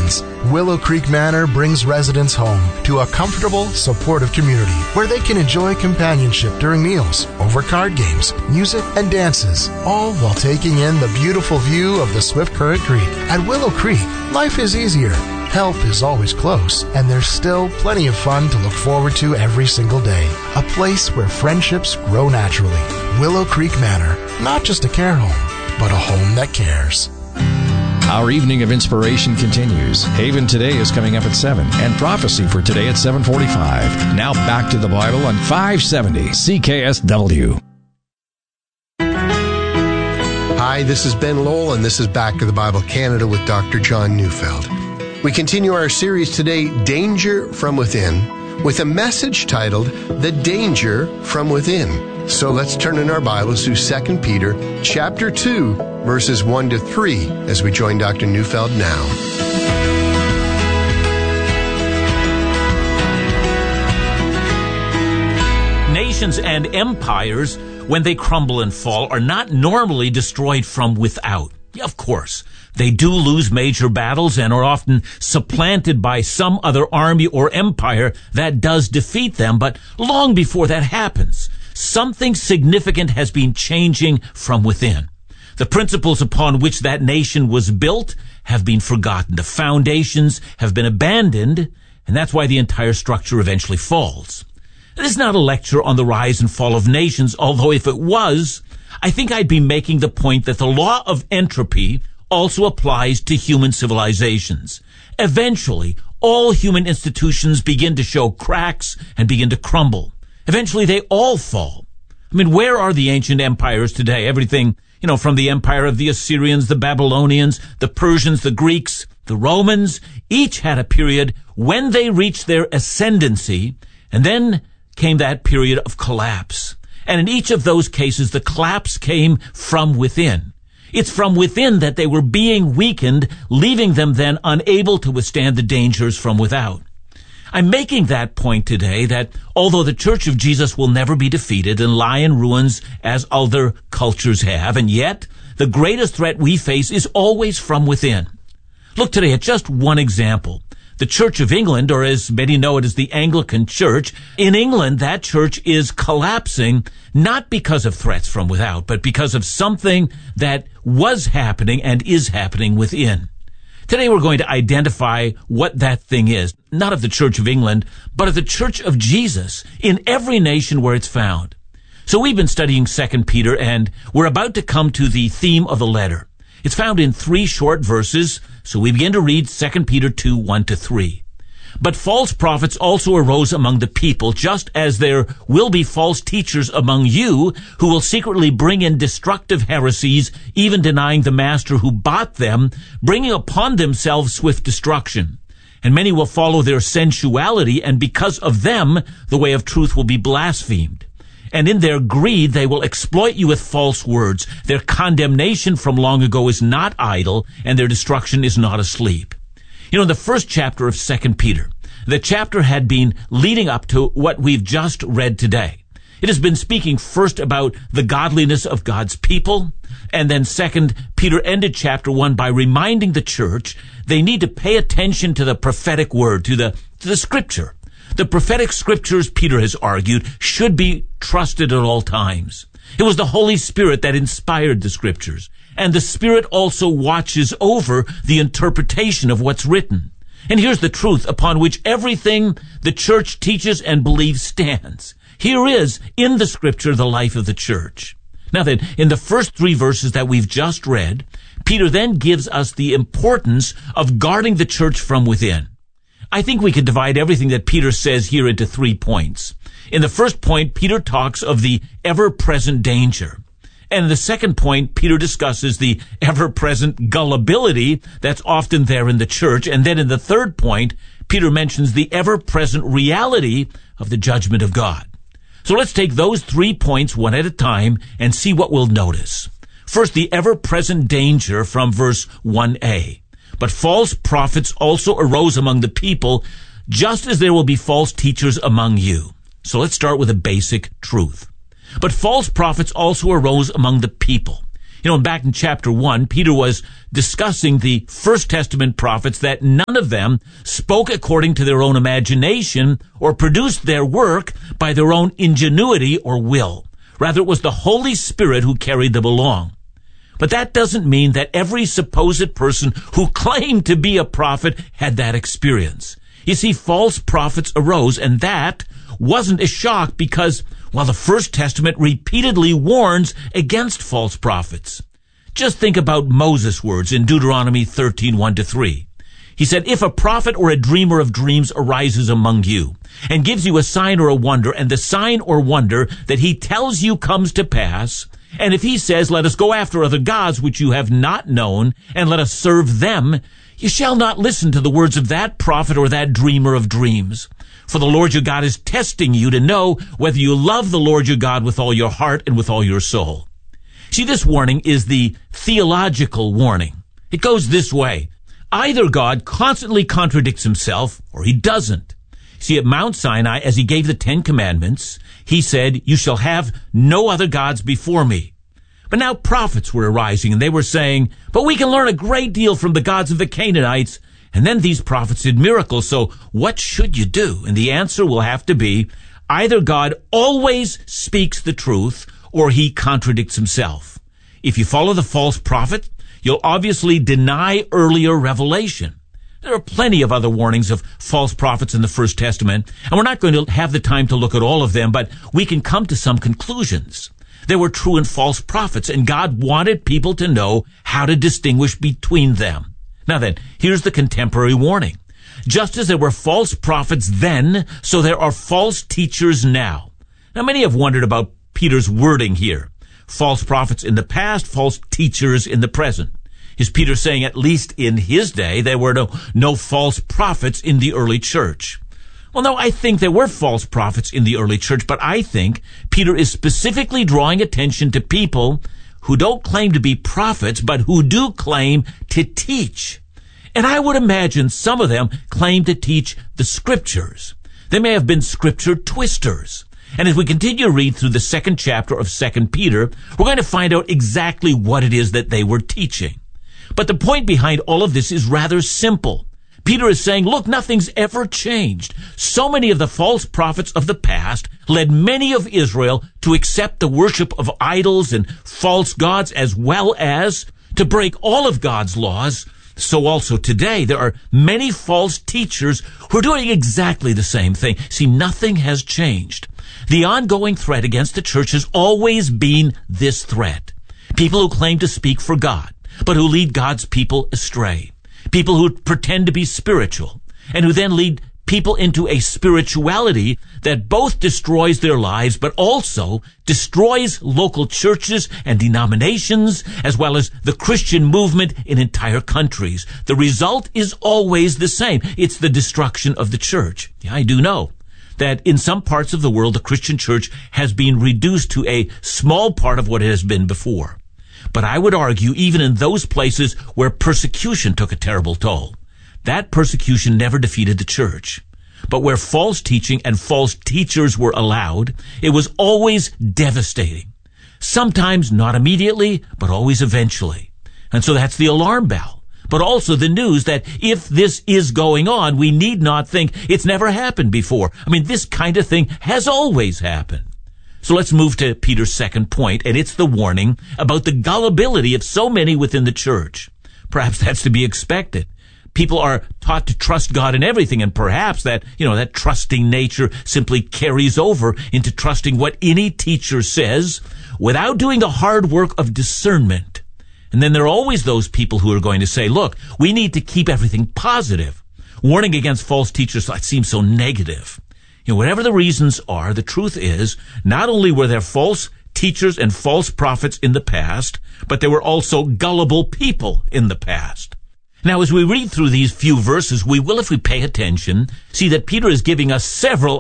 generations. Willow Creek Manor brings residents home to a comfortable, supportive community where they can enjoy companionship during meals, over card games, music, and dances, all while taking in the beautiful view of the Swift Current Creek. At Willow Creek, life is easier. Help is always close, and there's still plenty of fun to look forward to every single day. A place where friendships grow naturally. Willow Creek Manor, not just a care home, but a home that cares. Our evening of inspiration continues. Haven Today is coming up at 7, and Prophecy for Today at 7:45. Now back to the Bible on 570 CKSW. Hi, this is Ben Lowell, and this is Back to the Bible Canada with Dr. John Neufeld. We continue our series today, Danger from Within, with a message titled, The Danger from Within. So let's turn in our Bibles to 2 Peter chapter 2, verses 1 to 3, as we join Dr. Neufeld now. Nations and empires, when they crumble and fall, are not normally destroyed from without. Of course, they do lose major battles and are often supplanted by some other army or empire that does defeat them, but long before that happens, something significant has been changing from within. The principles upon which that nation was built have been forgotten. The foundations have been abandoned, and that's why the entire structure eventually falls. This is not a lecture on the rise and fall of nations, although if it was, I think I'd be making the point that the law of entropy also applies to human civilizations. Eventually, all human institutions begin to show cracks and begin to crumble. Eventually, they all fall. I mean, where are the ancient empires today? Everything, from the empire of the Assyrians, the Babylonians, the Persians, the Greeks, the Romans, each had a period when they reached their ascendancy, and then came that period of collapse. And in each of those cases, the collapse came from within. It's from within that they were being weakened, leaving them then unable to withstand the dangers from without. I'm making that point today that although the Church of Jesus will never be defeated and lie in ruins as other cultures have, and yet the greatest threat we face is always from within. Look today at just one example. The Church of England, or as many know it as the Anglican Church, in England, that church is collapsing not because of threats from without, but because of something that was happening and is happening within. Today we're going to identify what that thing is, not of the Church of England, but of the Church of Jesus in every nation where it's found. So we've been studying 2 Peter, and we're about to come to the theme of the letter. It's found in 3 short verses, so we begin to read 2 Peter 2, 1 to 3. But false prophets also arose among the people, just as there will be false teachers among you who will secretly bring in destructive heresies, even denying the master who bought them, bringing upon themselves swift destruction. And many will follow their sensuality, and because of them, the way of truth will be blasphemed. And in their greed, they will exploit you with false words. Their condemnation from long ago is not idle, and their destruction is not asleep. In the first chapter of 2 Peter, the chapter had been leading up to what we've just read today. It has been speaking first about the godliness of God's people, and then second, Peter ended chapter 1 by reminding the church they need to pay attention to the prophetic word, to the scripture. The prophetic scriptures, Peter has argued, should be trusted at all times. It was the Holy Spirit that inspired the scriptures, and the Spirit also watches over the interpretation of what's written. And here's the truth upon which everything the church teaches and believes stands. Here is, in the scripture, the life of the church. Now then, in the first 3 verses that we've just read, Peter then gives us the importance of guarding the church from within. I think we could divide everything that Peter says here into 3 points. In the first point, Peter talks of the ever-present danger. And in the second point, Peter discusses the ever-present gullibility that's often there in the church. And then in the third point, Peter mentions the ever-present reality of the judgment of God. So let's take those 3 points one at a time and see what we'll notice. First, the ever-present danger from verse 1a. But false prophets also arose among the people, just as there will be false teachers among you. So let's start with a basic truth. But false prophets also arose among the people. Back in chapter 1, Peter was discussing the First Testament prophets, that none of them spoke according to their own imagination or produced their work by their own ingenuity or will. Rather, it was the Holy Spirit who carried them along. But that doesn't mean that every supposed person who claimed to be a prophet had that experience. You see, false prophets arose, and that wasn't a shock because, the First Testament repeatedly warns against false prophets. Just think about Moses' words in Deuteronomy 13:1-3. He said, "If a prophet or a dreamer of dreams arises among you and gives you a sign or a wonder, and the sign or wonder that he tells you comes to pass, and if he says, 'Let us go after other gods which you have not known, and let us serve them,' you shall not listen to the words of that prophet or that dreamer of dreams. For the Lord your God is testing you to know whether you love the Lord your God with all your heart and with all your soul." See, this warning is the theological warning. It goes this way. Either God constantly contradicts himself, or he doesn't. See, at Mount Sinai, as he gave the 10 Commandments, he said, "You shall have no other gods before me." But now prophets were arising, and they were saying, "But we can learn a great deal from the gods of the Canaanites." And then these prophets did miracles, so what should you do? And the answer will have to be, either God always speaks the truth, or he contradicts himself. If you follow the false prophet, you'll obviously deny earlier revelation. There are plenty of other warnings of false prophets in the First Testament, and we're not going to have the time to look at all of them, but we can come to some conclusions. There were true and false prophets, and God wanted people to know how to distinguish between them. Now then, here's the contemporary warning. Just as there were false prophets then, so there are false teachers now. Now, many have wondered about Peter's wording here. False prophets in the past, false teachers in the present. Is Peter saying at least in his day there were no false prophets in the early church? Well, no, I think there were false prophets in the early church, but I think Peter is specifically drawing attention to people who don't claim to be prophets, but who do claim to teach. And I would imagine some of them claim to teach the scriptures. They may have been scripture twisters. And as we continue to read through the 2nd chapter of 2 Peter, we're going to find out exactly what it is that they were teaching. But the point behind all of this is rather simple. Peter is saying, look, nothing's ever changed. So many of the false prophets of the past led many of Israel to accept the worship of idols and false gods, as well as to break all of God's laws. So also today, there are many false teachers who are doing exactly the same thing. See, nothing has changed. The ongoing threat against the church has always been this threat. People who claim to speak for God, but who lead God's people astray. People who pretend to be spiritual, and who then lead people into a spirituality that both destroys their lives, but also destroys local churches and denominations, as well as the Christian movement in entire countries. The result is always the same. It's the destruction of the church. Yeah, I do know that in some parts of the world, the Christian church has been reduced to a small part of what it has been before. But I would argue, even in those places where persecution took a terrible toll, that persecution never defeated the church. But where false teaching and false teachers were allowed, it was always devastating. Sometimes not immediately, but always eventually. And so that's the alarm bell. But also the news that if this is going on, we need not think it's never happened before. I mean, this kind of thing has always happened. So let's move to Peter's second point, and it's the warning about the gullibility of so many within the church. Perhaps that's to be expected. People are taught to trust God in everything, and perhaps that trusting nature simply carries over into trusting what any teacher says without doing the hard work of discernment. And then there are always those people who are going to say, look, we need to keep everything positive. Warning against false teachers, that seems so negative. Whatever the reasons are, the truth is, not only were there false teachers and false prophets in the past, but there were also gullible people in the past. Now, as we read through these few verses, we will, if we pay attention, see that Peter is giving us several,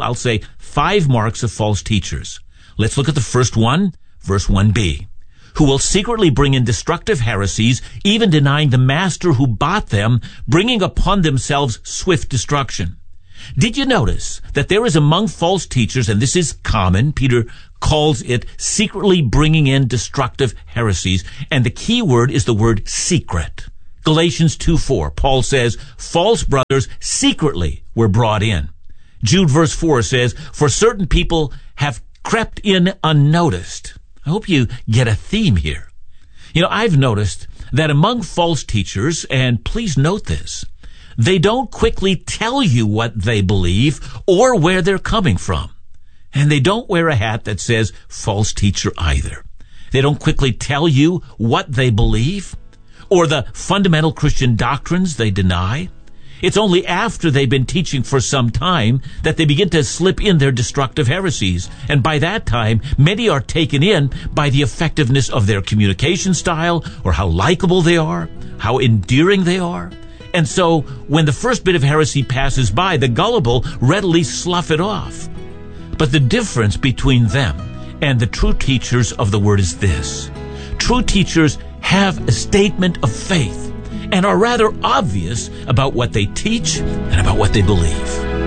5 marks of false teachers. Let's look at the first one, verse 1b. Who will secretly bring in destructive heresies, even denying the master who bought them, bringing upon themselves swift destruction. Did you notice that there is among false teachers, and this is common, Peter calls it secretly bringing in destructive heresies, and the key word is the word secret. Galatians 2:4, Paul says, false brothers secretly were brought in. Jude verse 4 says, for certain people have crept in unnoticed. I hope you get a theme here. I've noticed that among false teachers, and please note this, they don't quickly tell you what they believe or where they're coming from. And they don't wear a hat that says false teacher either. They don't quickly tell you what they believe or the fundamental Christian doctrines they deny. It's only after they've been teaching for some time that they begin to slip in their destructive heresies. And by that time, many are taken in by the effectiveness of their communication style or how likable they are, how endearing they are. And so when the first bit of heresy passes by, the gullible readily slough it off. But the difference between them and the true teachers of the word is this. True teachers have a statement of faith and are rather obvious about what they teach and about what they believe.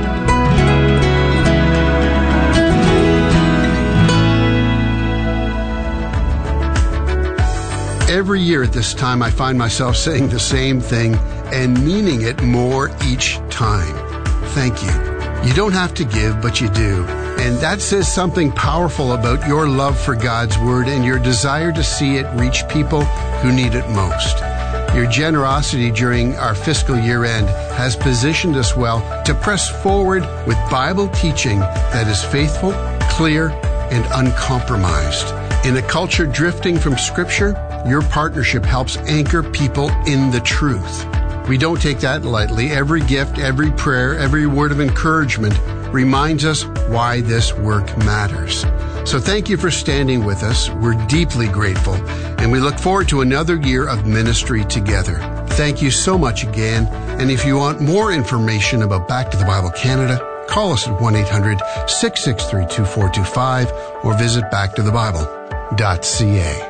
Every year at this time, I find myself saying the same thing and meaning it more each time. Thank you. You don't have to give, but you do. And that says something powerful about your love for God's Word and your desire to see it reach people who need it most. Your generosity during our fiscal year end has positioned us well to press forward with Bible teaching that is faithful, clear, and uncompromised. In a culture drifting from Scripture, your partnership helps anchor people in the truth. We don't take that lightly. Every gift, every prayer, every word of encouragement reminds us why this work matters. So thank you for standing with us. We're deeply grateful, and we look forward to another year of ministry together. Thank you so much again. And if you want more information about Back to the Bible Canada, call us at 1-800-663-2425 or visit backtothebible.ca.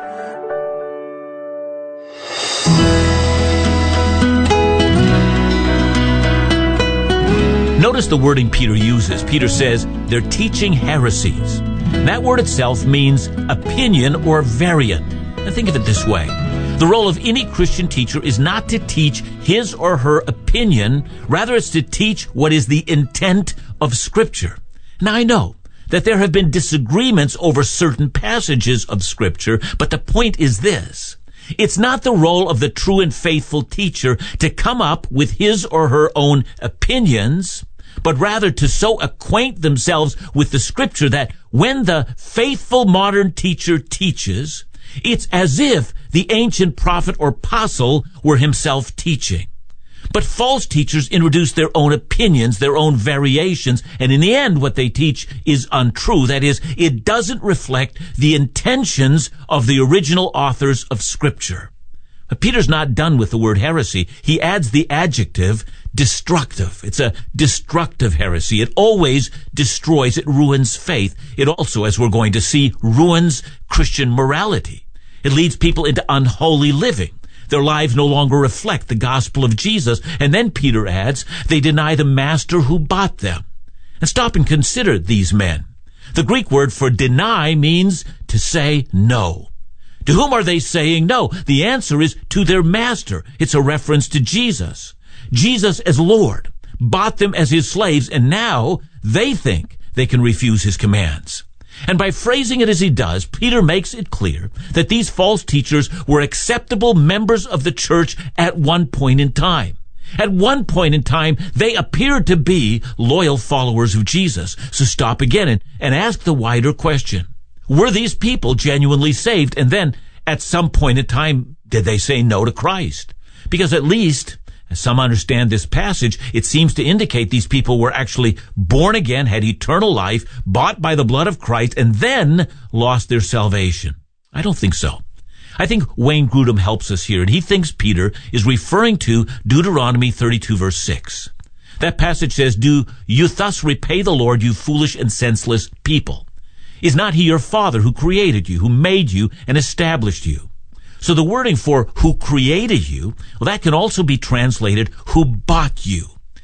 Notice the wording Peter uses. Peter says they're teaching heresies. That word itself means opinion or variant. Now think of it this way. The role of any Christian teacher is not to teach his or her opinion. Rather, it's to teach what is the intent of Scripture. Now, I know that there have been disagreements over certain passages of Scripture, but the point is this. It's not the role of the true and faithful teacher to come up with his or her own opinions, but rather to so acquaint themselves with the Scripture that when the faithful modern teacher teaches, it's as if the ancient prophet or apostle were himself teaching. But false teachers introduce their own opinions, their own variations, and in the end what they teach is untrue. That is, it doesn't reflect the intentions of the original authors of Scripture. But Peter's not done with the word heresy. He adds the adjective destructive. It's a destructive heresy. It always destroys. It ruins faith. It also, as we're going to see, ruins Christian morality. It leads people into unholy living. Their lives no longer reflect the gospel of Jesus. And then Peter adds, they deny the master who bought them. And stop and consider these men. The Greek word for deny means to say no. To whom are they saying no? The answer is to their master. It's a reference to Jesus. Jesus as Lord bought them as his slaves, and now they think they can refuse his commands. And by phrasing it as he does, Peter makes it clear that these false teachers were acceptable members of the church at one point in time. At one point in time, they appeared to be loyal followers of Jesus. So stop again and ask the wider question. Were these people genuinely saved? And then, at some point in time, did they say no to Christ? Because at least, as some understand this passage, it seems to indicate these people were actually born again, had eternal life, bought by the blood of Christ, and then lost their salvation. I don't think so. I think Wayne Grudem helps us here, and he thinks Peter is referring to Deuteronomy 32, verse 6. That passage says, "Do you thus repay the Lord, you foolish and senseless people? Is not he your father who created you, who made you and established you?" So the wording for who created you, well, that can also be translated who bought you.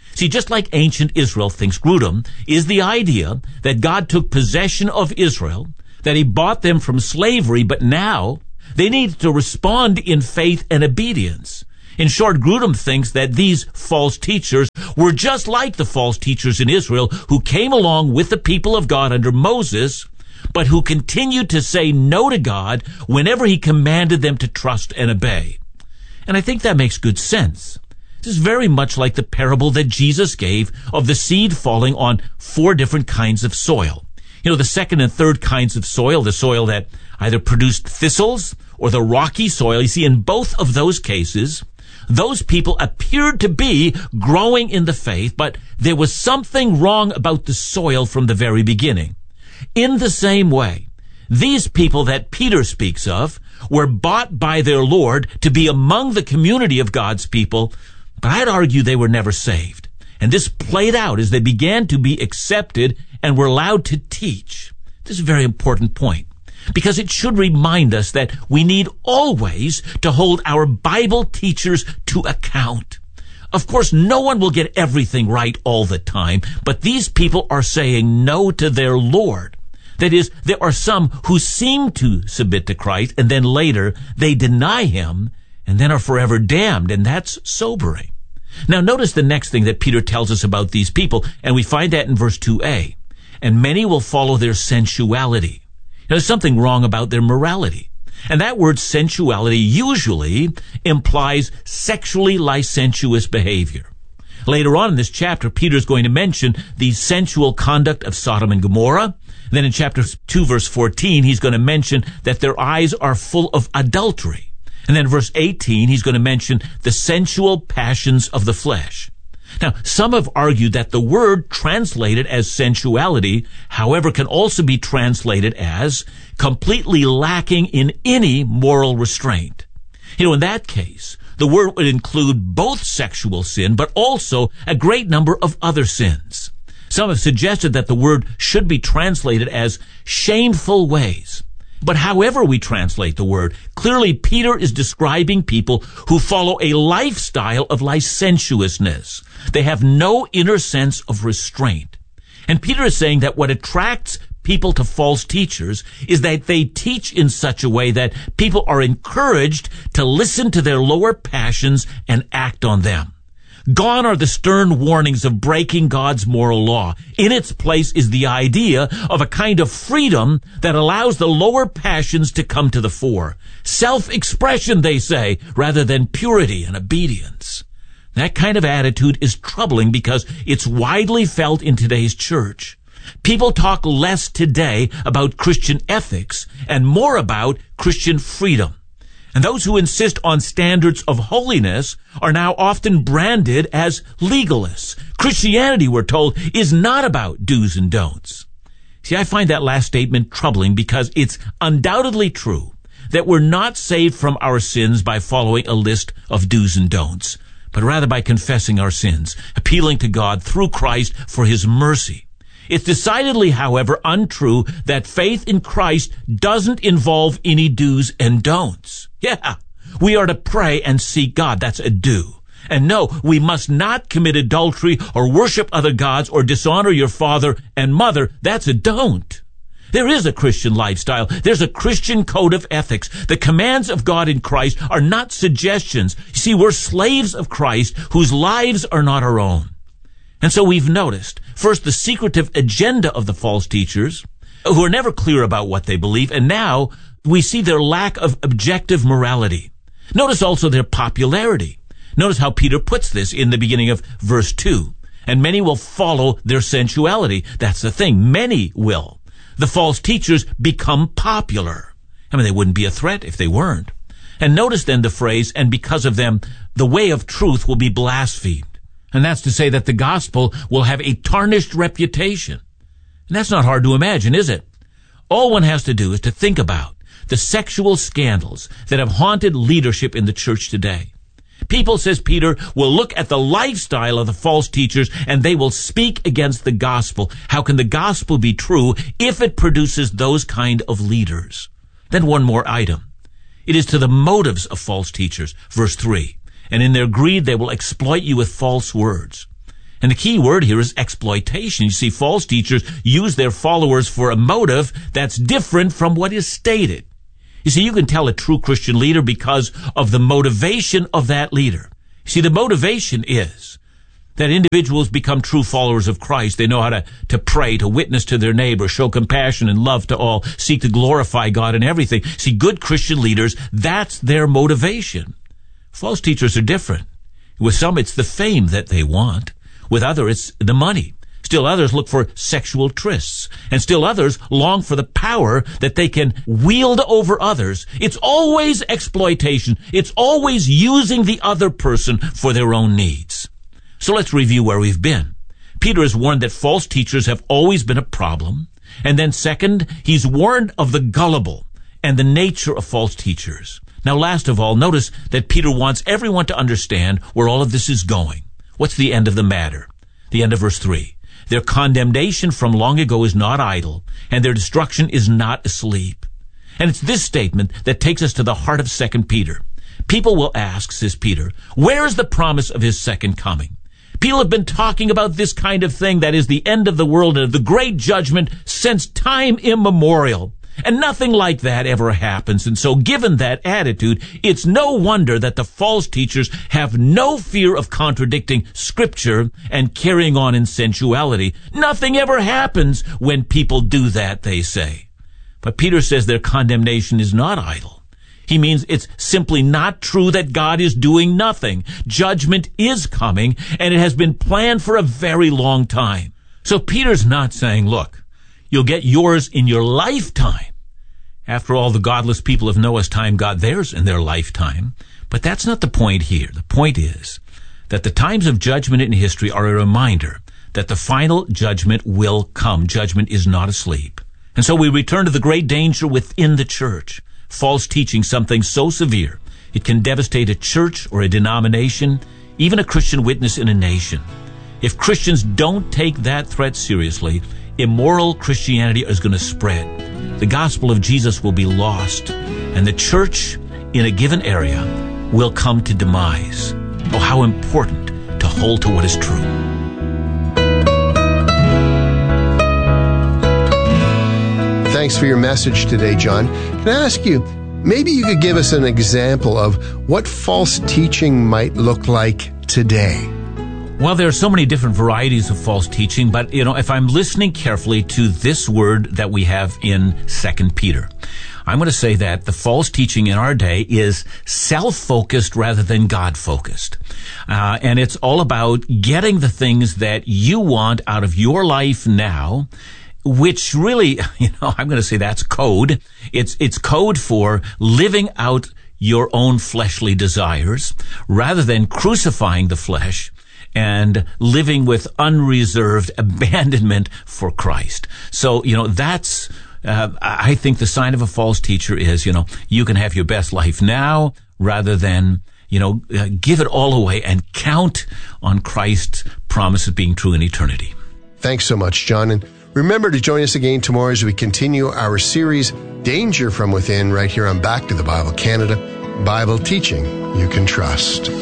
See, just like ancient Israel thinks, Grudem is the idea that God took possession of Israel, that he bought them from slavery, but now they need to respond in faith and obedience. In short, Grudem thinks that these false teachers were just like the false teachers in Israel who came along with the people of God under Moses, but who continued to say no to God whenever he commanded them to trust and obey. And I think that makes good sense. This is very much like the parable that Jesus gave of the seed falling on 4 different kinds of soil. You know, the second and third kinds of soil, the soil that either produced thistles or the rocky soil, you see, in both of those cases, those people appeared to be growing in the faith, but there was something wrong about the soil from the very beginning. In the same way, these people that Peter speaks of were bought by their Lord to be among the community of God's people, but I'd argue they were never saved. And this played out as they began to be accepted and were allowed to teach. This is a very important point, because it should remind us that we need always to hold our Bible teachers to account. Of course, no one will get everything right all the time, but these people are saying no to their Lord. That is, there are some who seem to submit to Christ, and then later they deny him, and then are forever damned, and that's sobering. Now notice the next thing that Peter tells us about these people, and we find that in verse 2a. And many will follow their sensuality. Now, there's something wrong about their morality. And that word sensuality usually implies sexually licentious behavior. Later on in this chapter, Peter's going to mention the sensual conduct of Sodom and Gomorrah. Then in chapter 2, verse 14, he's going to mention that their eyes are full of adultery. And then verse 18, he's going to mention the sensual passions of the flesh. Now, some have argued that the word translated as sensuality, however, can also be translated as completely lacking in any moral restraint. You know, in that case, the word would include both sexual sin, but also a great number of other sins. Some have suggested that the word should be translated as shameful ways. But however we translate the word, clearly Peter is describing people who follow a lifestyle of licentiousness. They have no inner sense of restraint. And Peter is saying that what attracts people to false teachers is that they teach in such a way that people are encouraged to listen to their lower passions and act on them. Gone are the stern warnings of breaking God's moral law. In its place is the idea of a kind of freedom that allows the lower passions to come to the fore. Self-expression, they say, rather than purity and obedience. That kind of attitude is troubling because it's widely felt in today's church. People talk less today about Christian ethics and more about Christian freedom. And those who insist on standards of holiness are now often branded as legalists. Christianity, we're told, is not about do's and don'ts. See, I find that last statement troubling because it's undoubtedly true that we're not saved from our sins by following a list of do's and don'ts, but rather by confessing our sins, appealing to God through Christ for his mercy. It's decidedly, however, untrue that faith in Christ doesn't involve any do's and don'ts. Yeah, we are to pray and seek God. That's a do. And no, we must not commit adultery or worship other gods or dishonor your father and mother. That's a don't. There is a Christian lifestyle. There's a Christian code of ethics. The commands of God in Christ are not suggestions. You see, we're slaves of Christ whose lives are not our own. And so we've noticed, first, the secretive agenda of the false teachers, who are never clear about what they believe, and now we see their lack of objective morality. Notice also their popularity. Notice how Peter puts this in the beginning of verse 2. And many will follow their sensuality. That's the thing. Many will. The false teachers become popular. I mean, they wouldn't be a threat if they weren't. And notice then the phrase, and because of them, the way of truth will be blasphemed. And that's to say that the gospel will have a tarnished reputation. And that's not hard to imagine, is it? All one has to do is to think about the sexual scandals that have haunted leadership in the church today. People, says Peter, will look at the lifestyle of the false teachers and they will speak against the gospel. How can the gospel be true if it produces those kind of leaders? Then one more item. It is to the motives of false teachers, verse 3. And in their greed, they will exploit you with false words. And the key word here is exploitation. You see, false teachers use their followers for a motive that's different from what is stated. You see, you can tell a true Christian leader because of the motivation of that leader. You see, the motivation is that individuals become true followers of Christ. They know how to pray, to witness to their neighbor, show compassion and love to all, seek to glorify God in everything. See, good Christian leaders, that's their motivation. False teachers are different. With some, it's the fame that they want. With others, it's the money. Still others look for sexual trysts. And still others long for the power that they can wield over others. It's always exploitation. It's always using the other person for their own needs. So let's review where we've been. Peter has warned that false teachers have always been a problem. And then second, he's warned of the gullible and the nature of false teachers. Now, last of all, notice that Peter wants everyone to understand where all of this is going. What's the end of the matter? The end of verse 3. Their condemnation from long ago is not idle, and their destruction is not asleep. And it's this statement that takes us to the heart of 2 Peter. People will ask, says Peter, where is the promise of his second coming? People have been talking about this kind of thing, that is the end of the world and of the great judgment, since time immemorial. And nothing like that ever happens. And so given that attitude, it's no wonder that the false teachers have no fear of contradicting Scripture and carrying on in sensuality. Nothing ever happens when people do that, they say. But Peter says their condemnation is not idle. He means it's simply not true that God is doing nothing. Judgment is coming, and it has been planned for a very long time. So Peter's not saying, look, you'll get yours in your lifetime. After all, the godless people of Noah's time got theirs in their lifetime. But that's not the point here. The point is that the times of judgment in history are a reminder that the final judgment will come. Judgment is not asleep. And so we return to the great danger within the church. False teaching, something so severe, it can devastate a church or a denomination, even a Christian witness in a nation. If Christians don't take that threat seriously, immoral Christianity is going to spread. The gospel of Jesus will be lost, and the church in a given area will come to demise. Oh, how important to hold to what is true. Thanks for your message today, John. Can I ask you, maybe you could give us an example of what false teaching might look like today? Well, there are so many different varieties of false teaching, but, if I'm listening carefully to this word that we have in 2 Peter, I'm going to say that the false teaching in our day is self-focused rather than God-focused. And it's all about getting the things that you want out of your life now, which really, I'm going to say that's code. It's code for living out your own fleshly desires rather than crucifying the flesh and living with unreserved abandonment for Christ. So, that's, I think the sign of a false teacher is, you can have your best life now rather than, give it all away and count on Christ's promise of being true in eternity. Thanks so much, John. And remember to join us again tomorrow as we continue our series, Danger from Within, right here on Back to the Bible Canada, Bible teaching you can trust.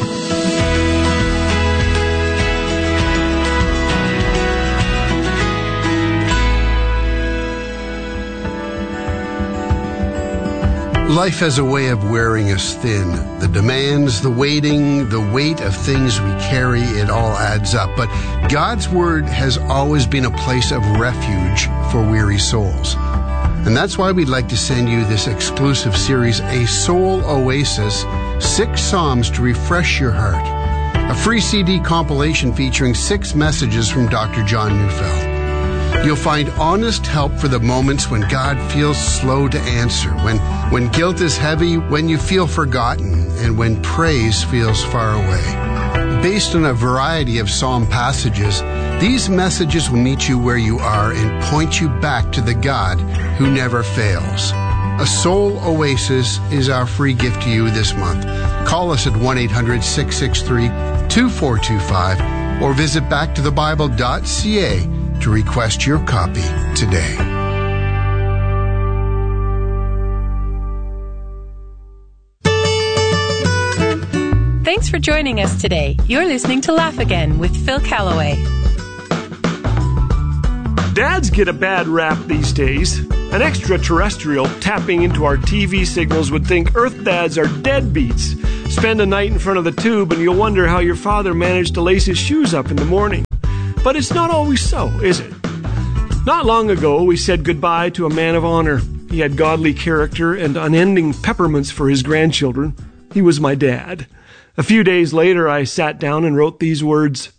Life has a way of wearing us thin. The demands, the waiting, the weight of things we carry, it all adds up. But God's Word has always been a place of refuge for weary souls. And that's why we'd like to send you this exclusive series, A Soul Oasis, 6 Psalms to Refresh Your Heart. A free CD compilation featuring 6 messages from Dr. John Neufeld. You'll find honest help for the moments when God feels slow to answer, when guilt is heavy, when you feel forgotten, and when praise feels far away. Based on a variety of psalm passages, these messages will meet you where you are and point you back to the God who never fails. A Soul Oasis is our free gift to you this month. Call us at 1-800-663-2425 or visit backtothebible.ca to request your copy today. Thanks for joining us today. You're listening to Laugh Again with Phil Callaway. Dads get a bad rap these days. An extraterrestrial tapping into our TV signals would think Earth dads are deadbeats. Spend a night in front of the tube and you'll wonder how your father managed to lace his shoes up in the morning. But it's not always so, is it? Not long ago, we said goodbye to a man of honor. He had godly character and unending peppermints for his grandchildren. He was my dad. A few days later, I sat down and wrote these words.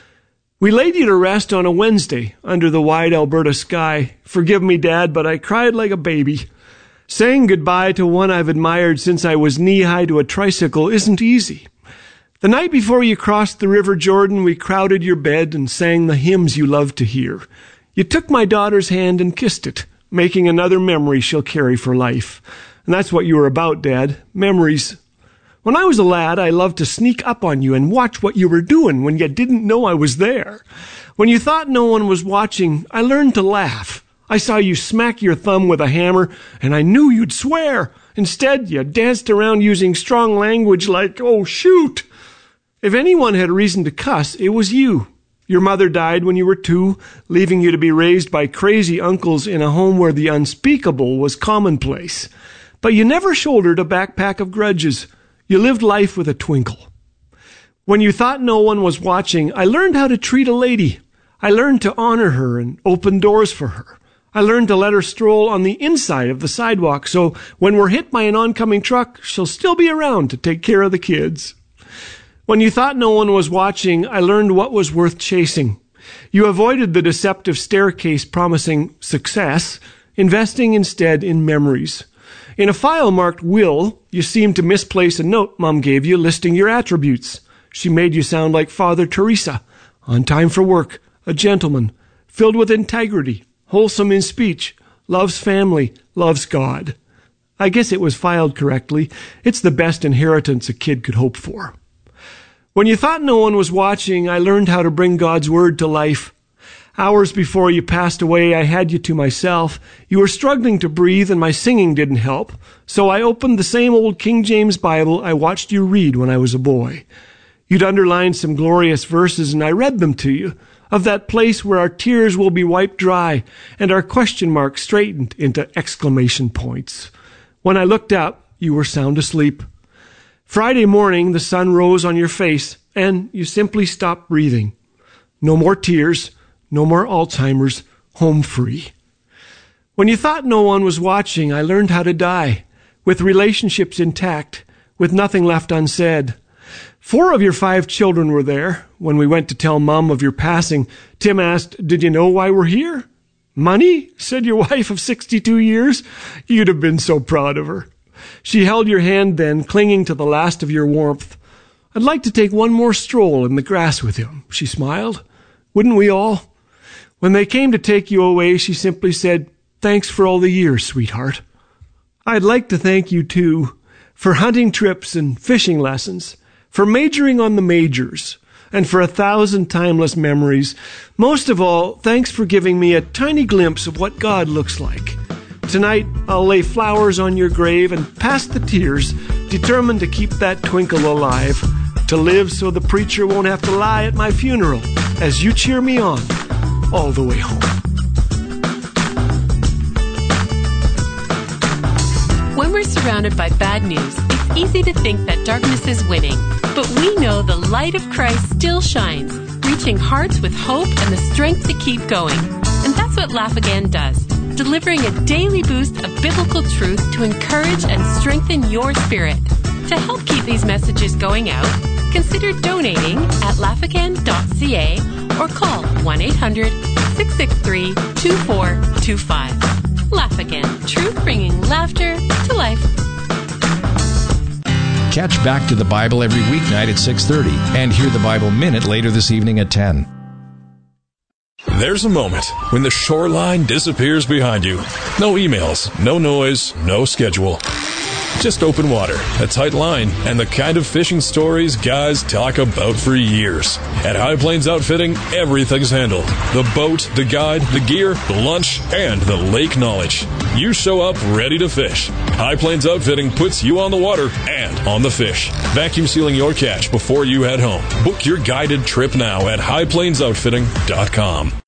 We laid you to rest on a Wednesday under the wide Alberta sky. Forgive me, Dad, but I cried like a baby. Saying goodbye to one I've admired since I was knee-high to a tricycle isn't easy. The night before you crossed the River Jordan, we crowded your bed and sang the hymns you loved to hear. You took my daughter's hand and kissed it, making another memory she'll carry for life. And that's what you were about, Dad. Memories. When I was a lad, I loved to sneak up on you and watch what you were doing when you didn't know I was there. When you thought no one was watching, I learned to laugh. I saw you smack your thumb with a hammer, and I knew you'd swear. Instead, you danced around using strong language like, oh, shoot. If anyone had reason to cuss, it was you. Your mother died when you were 2, leaving you to be raised by crazy uncles in a home where the unspeakable was commonplace. But you never shouldered a backpack of grudges. You lived life with a twinkle. When you thought no one was watching, I learned how to treat a lady. I learned to honor her and open doors for her. I learned to let her stroll on the inside of the sidewalk, so when we're hit by an oncoming truck, she'll still be around to take care of the kids. When you thought no one was watching, I learned what was worth chasing. You avoided the deceptive staircase promising success, investing instead in memories. In a file marked will, you seemed to misplace a note Mom gave you listing your attributes. She made you sound like Father Teresa, on time for work, a gentleman, filled with integrity, wholesome in speech, loves family, loves God. I guess it was filed correctly. It's the best inheritance a kid could hope for. When you thought no one was watching, I learned how to bring God's word to life. Hours before you passed away, I had you to myself. You were struggling to breathe and my singing didn't help. So I opened the same old King James Bible I watched you read when I was a boy. You'd underlined some glorious verses and I read them to you, of that place where our tears will be wiped dry and our question marks straightened into exclamation points. When I looked up, you were sound asleep. Friday morning, the sun rose on your face and you simply stopped breathing. No more tears. No more Alzheimer's, home free. When you thought no one was watching, I learned how to die, with relationships intact, with nothing left unsaid. 4 of your 5 children were there. When we went to tell Mom of your passing, Tim asked, "Did you know why we're here?" "Money?" said your wife of 62 years. You'd have been so proud of her. She held your hand then, clinging to the last of your warmth. "I'd like to take one more stroll in the grass with him," she smiled. "Wouldn't we all?" When they came to take you away, she simply said, "Thanks for all the years, sweetheart." I'd like to thank you, too, for hunting trips and fishing lessons, for majoring on the majors, and for 1,000 timeless memories. Most of all, thanks for giving me a tiny glimpse of what God looks like. Tonight, I'll lay flowers on your grave and past the tears, determined to keep that twinkle alive, to live so the preacher won't have to lie at my funeral, as you cheer me on all the way home. When we're surrounded by bad news, it's easy to think that darkness is winning. But we know the light of Christ still shines, reaching hearts with hope and the strength to keep going. And that's what Laugh Again does, delivering a daily boost of biblical truth to encourage and strengthen your spirit. To help keep these messages going out, consider donating at laughagain.ca or call 1-800-663-2425. Laugh Again, truth bringing laughter to life. Catch Back to the Bible every weeknight at 6:30 and hear the Bible Minute later this evening at 10. There's a moment when the shoreline disappears behind you. No emails, no noise, no schedule. Just open water, a tight line, and the kind of fishing stories guys talk about for years. At High Plains Outfitting, everything's handled. The boat, the guide, the gear, the lunch, and the lake knowledge. You show up ready to fish. High Plains Outfitting puts you on the water and on the fish. Vacuum sealing your catch before you head home. Book your guided trip now at highplainsoutfitting.com.